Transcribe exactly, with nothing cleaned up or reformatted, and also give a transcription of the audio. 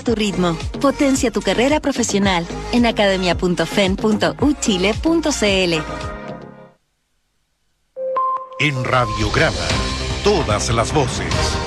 tu ritmo. Potencia tu carrera profesional en academia punto fen punto u chile punto c l. En Radiograma, todas las voces.